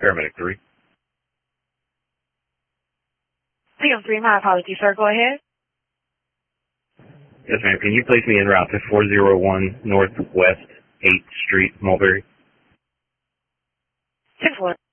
Paramedic 3. Freedom 3, my apologies, sir. Go ahead. Yes, ma'am. Can you place me en route to 401 Northwest 8th Street, Mulberry? 10-4.